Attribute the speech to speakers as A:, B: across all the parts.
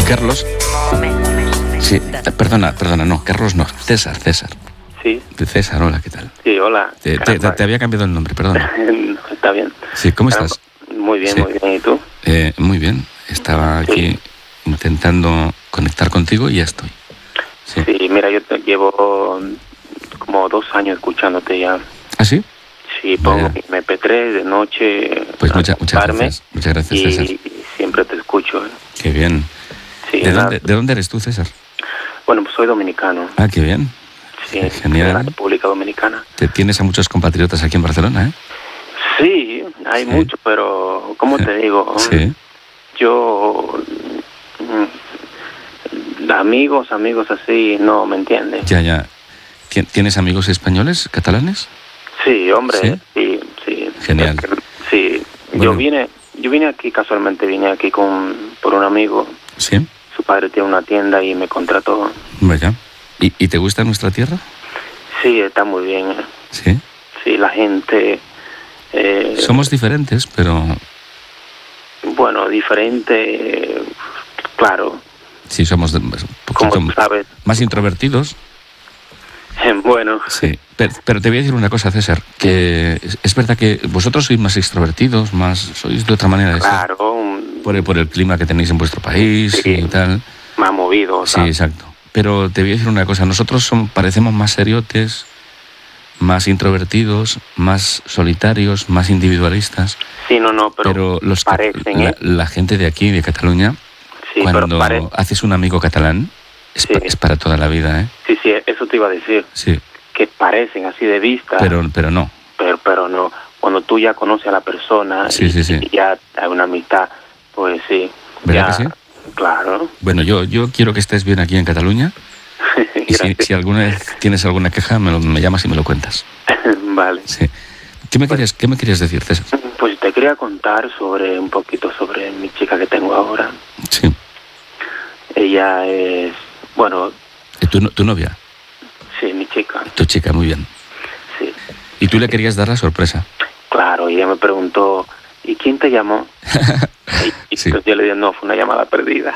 A: Carlos. Sí, perdona, no, Carlos no, César.
B: Sí.
A: César, hola, ¿qué tal?
B: Sí, hola.
A: Te había cambiado el nombre, perdona.
B: Está bien.
A: Sí, ¿cómo estás?
B: Muy bien,
A: Sí.
B: muy bien. ¿Y tú?
A: Muy bien, estaba aquí intentando conectar contigo y ya estoy.
B: Sí, mira, yo llevo como 2 años escuchándote ya.
A: ¿Ah, sí?
B: Sí, pongo mi MP3 de noche.
A: Pues muchas gracias, César.
B: Y siempre te escucho.
A: Qué bien.
B: Sí,
A: ¿De dónde eres tú, César?
B: Bueno, pues soy dominicano.
A: Ah, qué bien.
B: Sí,
A: genial.
B: de la República Dominicana.
A: Tienes a muchos compatriotas aquí en Barcelona, ¿eh?
B: Sí, hay mucho, pero ¿cómo te digo?
A: Sí.
B: Yo... amigos así, no, ¿me entiendes?
A: Ya. ¿Tienes amigos españoles, catalanes?
B: Sí, hombre, sí.
A: Genial.
B: Sí, bueno. Yo vine aquí, casualmente vine aquí por un amigo.
A: Sí.
B: Su padre tiene una tienda y me contrató.
A: Vaya. ¿Y te gusta nuestra tierra?
B: Sí, está muy bien.
A: Sí.
B: Sí, la gente...
A: Somos diferentes, pero...
B: Bueno, diferente, claro.
A: Sí, somos un poquito más introvertidos.
B: Bueno.
A: Sí, pero te voy a decir una cosa, César, que es verdad que vosotros sois más extrovertidos, sois de otra manera de ser.
B: Claro.
A: Por el clima que tenéis en vuestro país y tal.
B: Más movidos.
A: Sí, exacto. Pero te voy a decir una cosa, nosotros parecemos más seriotes, más introvertidos, más solitarios, más individualistas.
B: Sí, no, pero
A: los
B: parecen,
A: la gente de aquí, de Cataluña,
B: sí,
A: cuando haces un amigo catalán, es para toda la vida, ¿eh?
B: Sí, eso te iba a decir.
A: Sí.
B: Que parecen así de vista.
A: Pero no.
B: Pero no. Cuando tú ya conoces a la persona y ya hay una amistad, pues sí.
A: ¿Verdad que sí?
B: Claro.
A: Bueno, yo quiero que estés bien aquí en Cataluña. Y si alguna vez tienes alguna queja, me llamas y me lo cuentas.
B: Vale.
A: Sí. ¿Qué me querías decir, César?
B: Pues te quería contar un poquito sobre mi chica que tengo ahora.
A: Sí.
B: Ella es, bueno...
A: ¿Tu novia?
B: Sí, mi chica.
A: Tu chica, muy bien.
B: Sí.
A: ¿Y tú le querías dar la sorpresa?
B: Claro, y ella me preguntó, ¿y quién te llamó? y
A: sí.
B: Entonces yo le dije, no, fue una llamada perdida.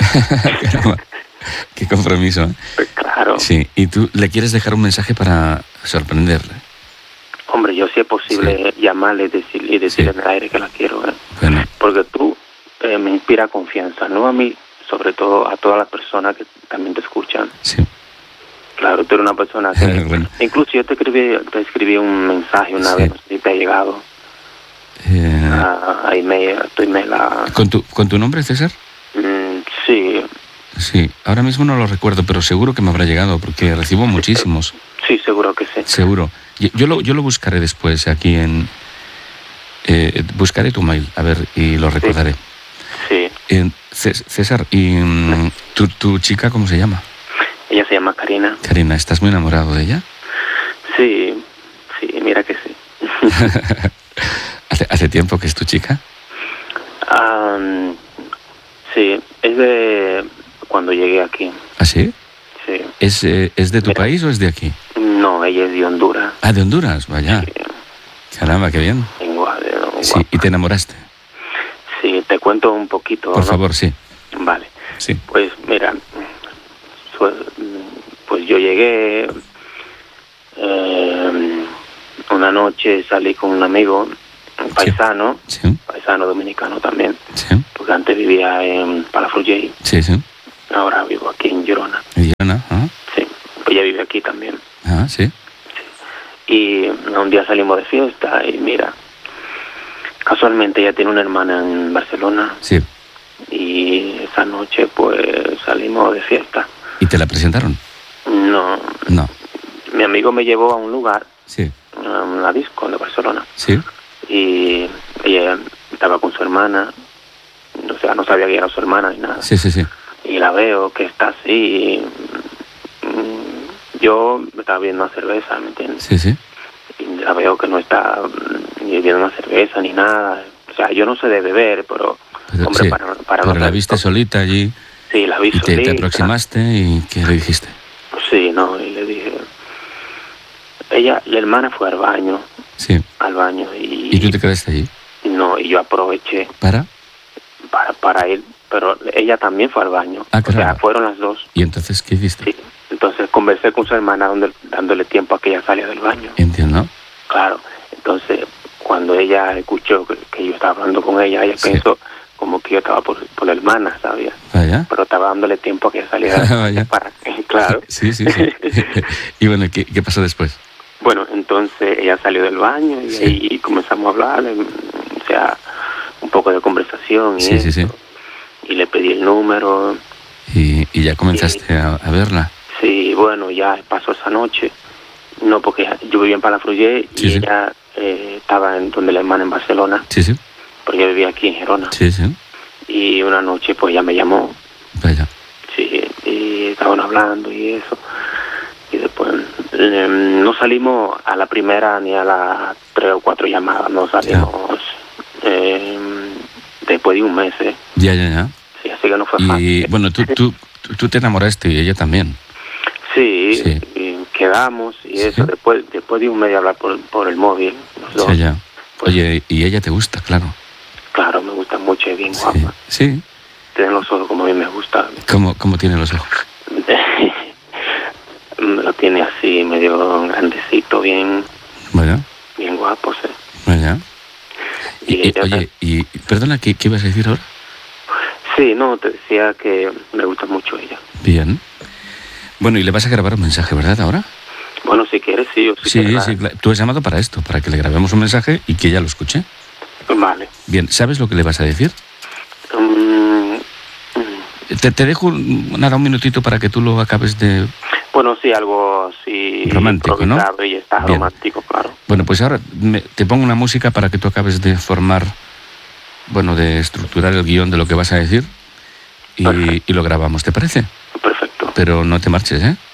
A: Qué compromiso, ¿eh?
B: Pues claro.
A: Sí, ¿y tú le quieres dejar un mensaje para sorprenderle?
B: Hombre, yo si es posible llamarle y decirle en el aire que la quiero, ¿eh?
A: Bueno.
B: Porque tú me inspira confianza, no a mí, sobre todo a todas las personas que también te escuchan.
A: Sí.
B: Claro, tú eres una persona que... bueno. Incluso yo te escribí un mensaje una vez, no sé si te ha llegado. A email, a tu email.
A: ¿Con tu nombre, César?
B: Sí.
A: Sí, ahora mismo no lo recuerdo, pero seguro que me habrá llegado, porque recibo muchísimos.
B: Sí, seguro que sí.
A: Seguro. Yo lo buscaré después aquí en... buscaré tu mail, a ver, y lo recordaré.
B: Sí.
A: César, ¿y tu chica cómo se llama?
B: Ella se llama Karina.
A: Karina, ¿estás muy enamorado de ella?
B: Sí, mira que sí.
A: ¿Hace tiempo que es tu chica?
B: Sí, es de cuando llegué aquí.
A: ¿Ah, sí?
B: Sí.
A: ¿Es de tu país o es de aquí?
B: No, ella es de Honduras.
A: Ah, de Honduras, vaya. Sí. Caramba, qué bien. Sí, ¿y te enamoraste?
B: Sí, te cuento un poquito.
A: Por favor, sí.
B: Vale.
A: Sí.
B: Pues mira, pues yo llegué, una noche salí con un amigo, un paisano, paisano dominicano también, porque antes vivía en Palafrugell.
A: Sí.
B: Ahora vivo aquí en Girona.
A: ¿En Girona? ¿Ah?
B: Sí, pues ella vive aquí también.
A: Ah, sí.
B: Y un día salimos de fiesta y mira, casualmente ella tiene una hermana en Barcelona.
A: Sí.
B: Y esa noche pues salimos de fiesta.
A: ¿Y te la presentaron?
B: No. Mi amigo me llevó a un lugar,
A: sí,
B: a una disco de Barcelona.
A: Sí.
B: Y ella estaba con su hermana, o sea, no sabía que era su hermana ni nada.
A: Sí.
B: Y la veo que está así. Yo me estaba viendo una cerveza, ¿me entiendes?
A: Sí.
B: Y la veo que no está ni viendo una cerveza ni nada. O sea, yo no sé de beber, pero hombre,
A: sí,
B: para
A: pero la viste solita allí.
B: Sí, la vi solita.
A: Y te aproximaste y ¿qué le dijiste?
B: Sí, y le dije... La hermana fue al baño.
A: Sí.
B: Al baño
A: ¿Y tú te quedaste allí?
B: No, y yo aproveché.
A: ¿Para?
B: Para ir pero ella también fue al baño.
A: Ah, claro.
B: O sea, fueron las dos.
A: ¿Y entonces qué hiciste?
B: Sí. Entonces conversé con su hermana dándole tiempo a que ella salía del baño.
A: Entiendo.
B: Claro. Entonces, cuando ella escuchó que yo estaba hablando con ella pensó como que yo estaba por la hermana, ¿sabía?
A: Vaya.
B: Pero estaba dándole tiempo a que ella saliera para... Claro.
A: Sí. Y bueno, ¿qué pasó después?
B: Bueno, entonces ella salió del baño y ahí comenzamos a hablar, o sea, un poco de conversación y eso.
A: Sí.
B: Y le pedí el número.
A: ¿Y ya comenzaste a verla?
B: Sí, bueno, ya pasó esa noche. No, porque yo vivía en Palafrugell y ella estaba donde la hermana en Barcelona.
A: Sí.
B: Porque yo vivía aquí en Gerona.
A: Sí.
B: Y una noche pues ella me llamó.
A: Vaya.
B: Sí, y estaban hablando y eso. Y después no salimos a la primera ni a las 3 o 4 llamadas, no salimos después de un mes.
A: Ya.
B: Sí, así que no fue fácil.
A: Y bueno, tú te enamoraste y ella también.
B: Sí. Y quedamos y eso, después de un mes de hablar por el móvil, los dos.
A: Ya. Pues, oye, ¿y ella te gusta? Claro.
B: Claro, me gusta mucho, es bien guapa.
A: Sí.
B: Tiene los ojos como a mí me gusta.
A: ¿Cómo tiene los ojos?
B: Lo tiene así, medio grandecito, bien...
A: Vaya.
B: Bien guapo, sí.
A: Vaya. Y perdona, ¿qué ibas a decir ahora?
B: Sí, no, te decía que me gusta mucho ella.
A: Bien. Bueno, y le vas a grabar un mensaje, ¿verdad, ahora?
B: Bueno, si quieres, sí.
A: Sí, claro. Tú has llamado para esto, para que le grabemos un mensaje y que ella lo escuche.
B: Vale.
A: Bien, ¿sabes lo que le vas a decir? Te dejo un minutito para que tú lo acabes de...
B: Bueno, sí, algo así...
A: romántico, ¿no?
B: Y está bien. Romántico, claro.
A: Bueno, pues ahora te pongo una música para que tú acabes de formar, bueno, de estructurar el guión de lo que vas a decir y lo grabamos, ¿te parece?
B: Perfecto.
A: Pero no te marches, ¿eh?